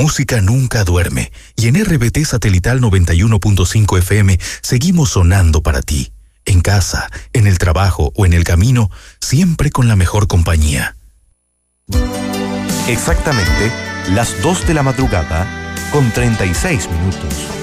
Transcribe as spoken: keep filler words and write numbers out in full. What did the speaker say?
música nunca duerme y en R B T Satelital noventa y uno punto cinco F M seguimos sonando para ti. En casa, en el trabajo o en el camino, siempre con la mejor compañía. Exactamente las dos de la madrugada con treinta y seis minutos.